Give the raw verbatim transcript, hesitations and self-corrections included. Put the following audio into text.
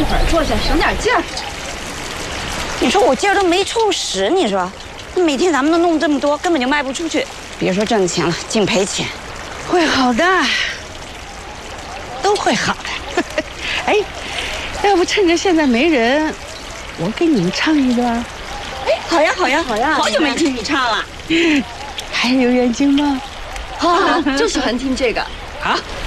会儿坐下，省点劲儿。 你说我劲儿都没处使，你说，每天咱们都弄这么多，根本就卖不出去，别说挣钱了，净赔钱。 会好的，都会好的。哎，要不趁着现在没人，我给你们唱一段。 哎，好呀，好呀，好呀！好久没听你唱了。 还有眼睛吗？ 好好，就喜欢听这个。 好。